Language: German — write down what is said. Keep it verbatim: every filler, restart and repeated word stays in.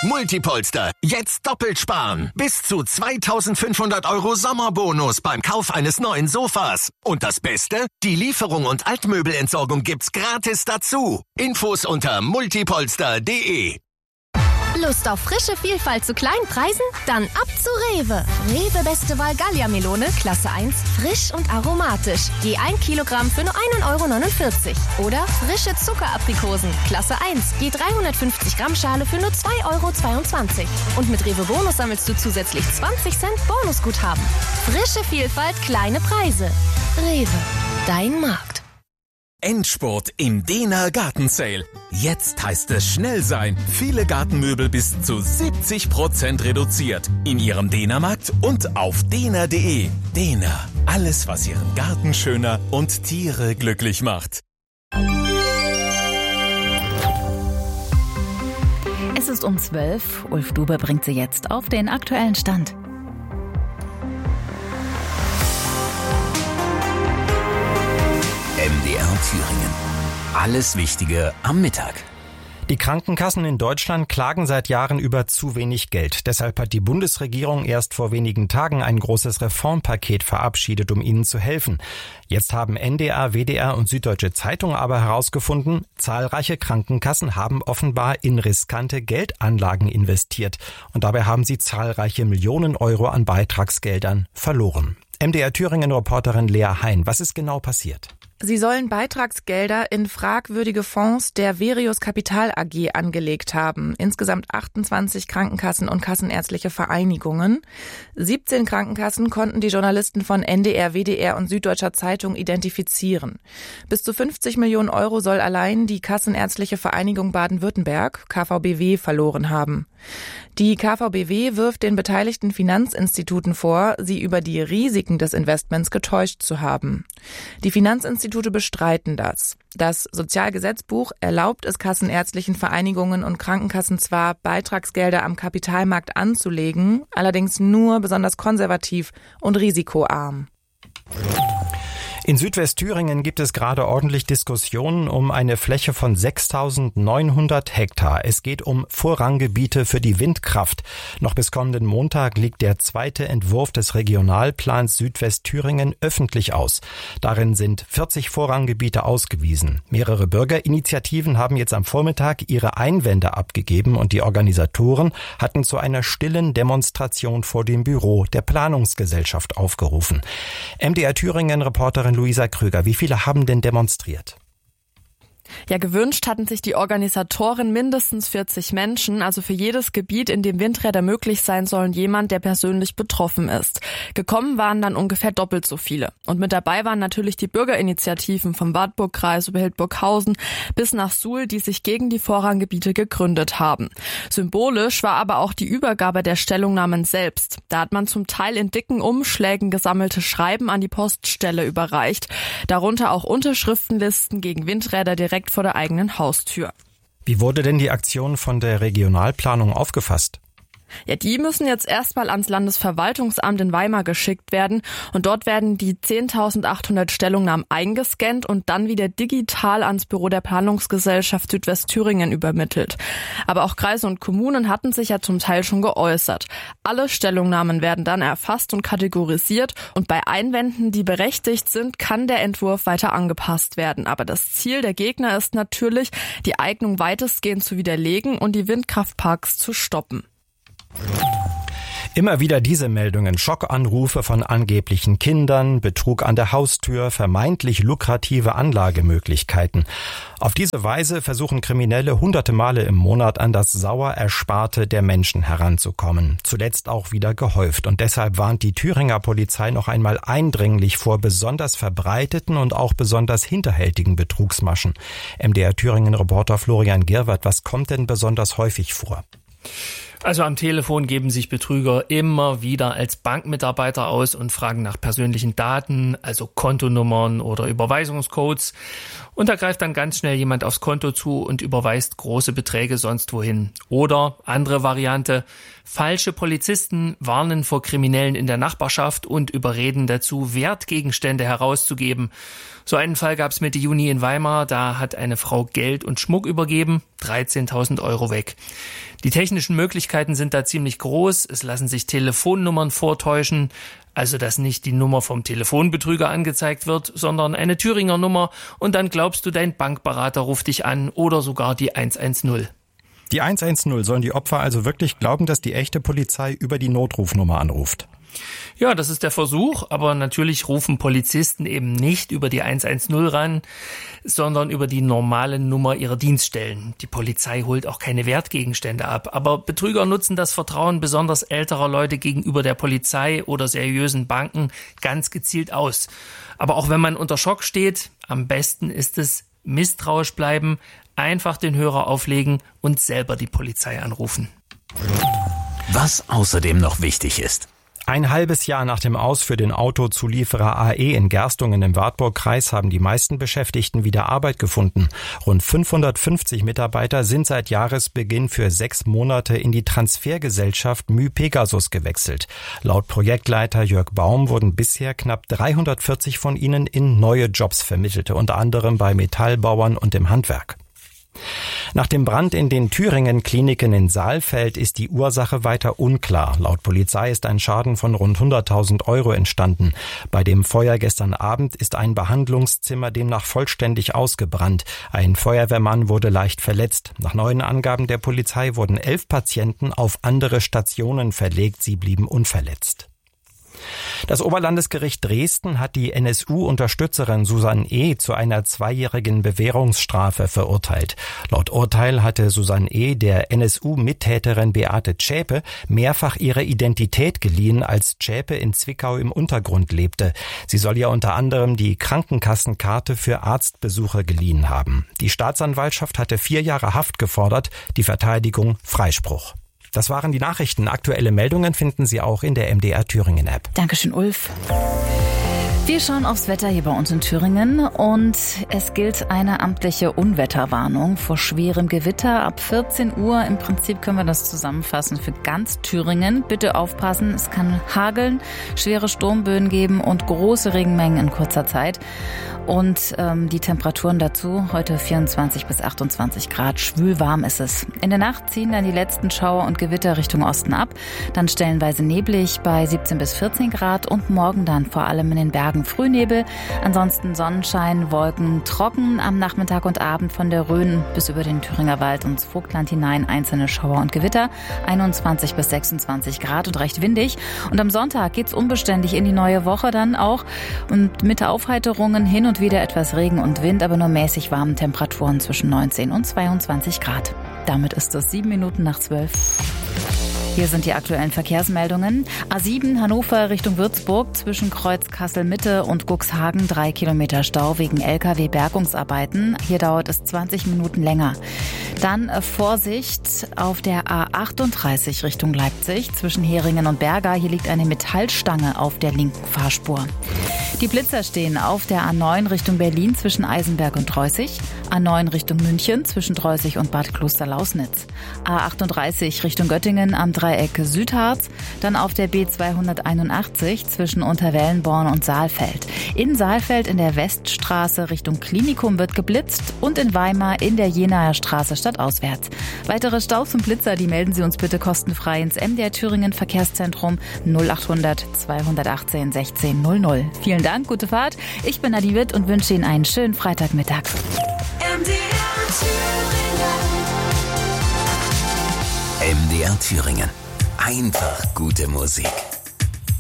Multipolster, jetzt doppelt sparen. Bis zu zweitausendfünfhundert Euro Sommerbonus beim Kauf eines neuen Sofas. Und das Beste? Die Lieferung und Altmöbelentsorgung gibt's gratis dazu. Infos unter multipolster punkt de. Lust auf frische Vielfalt zu kleinen Preisen? Dann ab zu Rewe. Rewe Beste Wahl Gallia-Melone, Klasse eins, frisch und aromatisch. Je ein Kilogramm für nur ein Euro neunundvierzig. Oder frische Zuckeraprikosen, Klasse eins, je dreihundertfünfzig Gramm Schale für nur zwei Euro zweiundzwanzig. Und mit Rewe Bonus sammelst du zusätzlich zwanzig Cent Bonusguthaben. Frische Vielfalt, kleine Preise. Rewe, dein Markt. Endspurt im Dehner Garten Sale. Jetzt heißt es schnell sein. Viele Gartenmöbel bis zu siebzig Prozent reduziert. In Ihrem Dehnermarkt und auf dehner punkt de. Dehner. Alles, was Ihren Garten schöner und Tiere glücklich macht. Es ist um zwölf. Ulf Dube bringt Sie jetzt auf den aktuellen Stand. M D R Thüringen. Alles Wichtige am Mittag. Die Krankenkassen in Deutschland klagen seit Jahren über zu wenig Geld. Deshalb hat die Bundesregierung erst vor wenigen Tagen ein großes Reformpaket verabschiedet, um ihnen zu helfen. Jetzt haben N D R, W D R und Süddeutsche Zeitung aber herausgefunden, zahlreiche Krankenkassen haben offenbar in riskante Geldanlagen investiert. Und dabei haben sie zahlreiche Millionen Euro an Beitragsgeldern verloren. M D R Thüringen-Reporterin Lea Hein, was ist genau passiert? Sie sollen Beitragsgelder in fragwürdige Fonds der Verius Kapital A G angelegt haben. Insgesamt achtundzwanzig Krankenkassen und kassenärztliche Vereinigungen. siebzehn Krankenkassen konnten die Journalisten von N D R, W D R und Süddeutscher Zeitung identifizieren. Bis zu fünfzig Millionen Euro soll allein die Kassenärztliche Vereinigung Baden-Württemberg, K V B W, verloren haben. Die K V B W wirft den beteiligten Finanzinstituten vor, sie über die Risiken des Investments getäuscht zu haben. Die Finanzinstitute bestreiten das. Das Sozialgesetzbuch erlaubt es kassenärztlichen Vereinigungen und Krankenkassen zwar, Beitragsgelder am Kapitalmarkt anzulegen, allerdings nur besonders konservativ und risikoarm. In Südwestthüringen gibt es gerade ordentlich Diskussionen um eine Fläche von sechstausendneunhundert Hektar. Es geht um Vorranggebiete für die Windkraft. Noch bis kommenden Montag liegt der zweite Entwurf des Regionalplans Südwestthüringen öffentlich aus. Darin sind vierzig Vorranggebiete ausgewiesen. Mehrere Bürgerinitiativen haben jetzt am Vormittag ihre Einwände abgegeben und die Organisatoren hatten zu einer stillen Demonstration vor dem Büro der Planungsgesellschaft aufgerufen. M D R Thüringen-Reporterin Luisa Krüger, wie viele haben denn demonstriert? Ja, gewünscht hatten sich die Organisatoren mindestens vierzig Menschen, also für jedes Gebiet, in dem Windräder möglich sein sollen, jemand, der persönlich betroffen ist. Gekommen waren dann ungefähr doppelt so viele. Und mit dabei waren natürlich die Bürgerinitiativen vom Wartburgkreis über Hildburghausen bis nach Suhl, die sich gegen die Vorranggebiete gegründet haben. Symbolisch war aber auch die Übergabe der Stellungnahmen selbst. Da hat man zum Teil in dicken Umschlägen gesammelte Schreiben an die Poststelle überreicht, darunter auch Unterschriftenlisten gegen Windräder direkt vor der eigenen Haustür. Wie wurde denn die Aktion von der Regionalplanung aufgefasst? Ja, die müssen jetzt erstmal ans Landesverwaltungsamt in Weimar geschickt werden und dort werden die zehntausendachthundert Stellungnahmen eingescannt und dann wieder digital ans Büro der Planungsgesellschaft Südwestthüringen übermittelt. Aber auch Kreise und Kommunen hatten sich ja zum Teil schon geäußert. Alle Stellungnahmen werden dann erfasst und kategorisiert und bei Einwänden, die berechtigt sind, kann der Entwurf weiter angepasst werden. Aber das Ziel der Gegner ist natürlich, die Eignung weitestgehend zu widerlegen und die Windkraftparks zu stoppen. Immer wieder diese Meldungen, Schockanrufe von angeblichen Kindern, Betrug an der Haustür, vermeintlich lukrative Anlagemöglichkeiten. Auf diese Weise versuchen Kriminelle hunderte Male im Monat an das sauer Ersparte der Menschen heranzukommen. Zuletzt auch wieder gehäuft. Und deshalb warnt die Thüringer Polizei noch einmal eindringlich vor besonders verbreiteten und auch besonders hinterhältigen Betrugsmaschen. M D R Thüringen-Reporter Florian Girwert, was kommt denn besonders häufig vor? Also am Telefon geben sich Betrüger immer wieder als Bankmitarbeiter aus und fragen nach persönlichen Daten, also Kontonummern oder Überweisungscodes. Und da greift dann ganz schnell jemand aufs Konto zu und überweist große Beträge sonst wohin. Oder andere Variante, falsche Polizisten warnen vor Kriminellen in der Nachbarschaft und überreden dazu, Wertgegenstände herauszugeben. So einen Fall gab es Mitte Juni in Weimar, da hat eine Frau Geld und Schmuck übergeben, dreizehntausend Euro weg. Die technischen Möglichkeiten sind da ziemlich groß, es lassen sich Telefonnummern vortäuschen, also dass nicht die Nummer vom Telefonbetrüger angezeigt wird, sondern eine Thüringer Nummer und dann glaubst du, dein Bankberater ruft dich an oder sogar die hundertzehn. Die hundertzehn sollen die Opfer also wirklich glauben, dass die echte Polizei über die Notrufnummer anruft? Ja, das ist der Versuch, aber natürlich rufen Polizisten eben nicht über die hundertzehn ran, sondern über die normale Nummer ihrer Dienststellen. Die Polizei holt auch keine Wertgegenstände ab, aber Betrüger nutzen das Vertrauen besonders älterer Leute gegenüber der Polizei oder seriösen Banken ganz gezielt aus. Aber auch wenn man unter Schock steht, am besten ist es misstrauisch bleiben, einfach den Hörer auflegen und selber die Polizei anrufen. Was außerdem noch wichtig ist. Ein halbes Jahr nach dem Aus für den Autozulieferer A E in Gerstungen im Wartburg-Kreis haben die meisten Beschäftigten wieder Arbeit gefunden. Rund fünfhundertfünfzig Mitarbeiter sind seit Jahresbeginn für sechs Monate in die Transfergesellschaft myPegasus gewechselt. Laut Projektleiter Jörg Baum wurden bisher knapp dreihundertvierzig von ihnen in neue Jobs vermittelt, unter anderem bei Metallbauern und im Handwerk. Nach dem Brand in den Thüringen-Kliniken in Saalfeld ist die Ursache weiter unklar. Laut Polizei ist ein Schaden von rund hunderttausend Euro entstanden. Bei dem Feuer gestern Abend ist ein Behandlungszimmer demnach vollständig ausgebrannt. Ein Feuerwehrmann wurde leicht verletzt. Nach neuen Angaben der Polizei wurden elf Patienten auf andere Stationen verlegt. Sie blieben unverletzt. Das Oberlandesgericht Dresden hat die N S U-Unterstützerin Susanne E. zu einer zweijährigen Bewährungsstrafe verurteilt. Laut Urteil hatte Susanne E. der N S U-Mittäterin Beate Zschäpe mehrfach ihre Identität geliehen, als Zschäpe in Zwickau im Untergrund lebte. Sie soll ja unter anderem die Krankenkassenkarte für Arztbesuche geliehen haben. Die Staatsanwaltschaft hatte vier Jahre Haft gefordert, die Verteidigung Freispruch. Das waren die Nachrichten. Aktuelle Meldungen finden Sie auch in der M D R Thüringen App. Dankeschön, Ulf. Wir schauen aufs Wetter hier bei uns in Thüringen und es gilt eine amtliche Unwetterwarnung vor schwerem Gewitter ab vierzehn Uhr. Im Prinzip können wir das zusammenfassen für ganz Thüringen. Bitte aufpassen, es kann hageln, schwere Sturmböen geben und große Regenmengen in kurzer Zeit. Und ähm, die Temperaturen dazu, heute vierundzwanzig bis achtundzwanzig Grad, schwül warm ist es. In der Nacht ziehen dann die letzten Schauer und Gewitter Richtung Osten ab, dann stellenweise neblig bei siebzehn bis vierzehn Grad und morgen dann vor allem in den Bergen Frühnebel. Ansonsten Sonnenschein, Wolken, trocken am Nachmittag und Abend von der Rhön bis über den Thüringer Wald und ins Vogtland hinein einzelne Schauer und Gewitter, einundzwanzig bis sechsundzwanzig Grad und recht windig. Und am Sonntag geht's unbeständig in die neue Woche dann auch und mit Aufheiterungen hin und wieder etwas Regen und Wind, aber nur mäßig warmen Temperaturen zwischen neunzehn und zweiundzwanzig Grad. Damit ist es sieben Minuten nach zwölf. Hier sind die aktuellen Verkehrsmeldungen. A sieben Hannover Richtung Würzburg zwischen Kreuz Kassel-Mitte und Cuxhagen drei Kilometer Stau wegen L K W-Bergungsarbeiten. Hier dauert es zwanzig Minuten länger. Dann Vorsicht auf der A achtunddreißig Richtung Leipzig zwischen Heringen und Berga. Hier liegt eine Metallstange auf der linken Fahrspur. Die Blitzer stehen auf der A neun Richtung Berlin zwischen Eisenberg und Treußig, A neun Richtung München zwischen Treußig und Bad Kloster-Lausnitz, A achtunddreißig Richtung Göttingen am Dreieck Südharz, dann auf der B zweihunderteinundachtzig zwischen Unterwellenborn und Saalfeld. In Saalfeld in der Weststraße Richtung Klinikum wird geblitzt und in Weimar in der Jenaer Straße stadtauswärts. Weitere Staus und Blitzer, die melden Sie uns bitte kostenfrei ins M D R Thüringen Verkehrszentrum null achthundert zweihundertachtzehn sechzehn null null. Vielen Dank, gute Fahrt. Ich bin Adi Witt und wünsche Ihnen einen schönen Freitagmittag. M D R Thüringen. M D R Thüringen. Einfach gute Musik.